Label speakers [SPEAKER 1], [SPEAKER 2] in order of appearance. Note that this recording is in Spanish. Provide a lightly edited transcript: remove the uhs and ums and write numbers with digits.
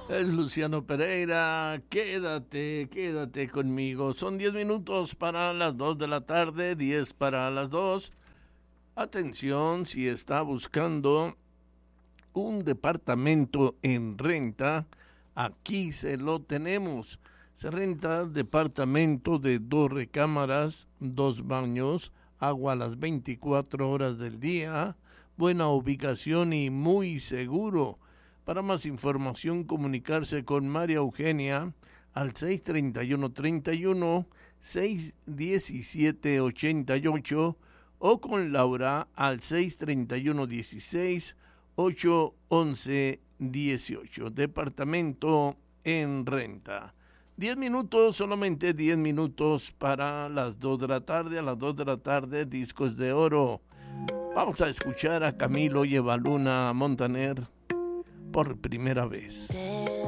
[SPEAKER 1] Es Luciano Pereira, quédate conmigo. Son 10 minutos para las 2 de la tarde, 10 para las 2. Atención, si está buscando un departamento en renta, aquí se lo tenemos. Se renta departamento de 2 recámaras, 2 baños, agua a las 24 horas del día, buena ubicación y muy seguro. Para más información, comunicarse con María Eugenia al 631-31, 617-88 o con Laura al 631-16, 811-18. Departamento en renta. 10 minutos, solamente 10 minutos para las 2 de la tarde. A las 2 de la tarde, Discos de Oro. Vamos a escuchar a Camilo y Evaluna Montaner por primera vez.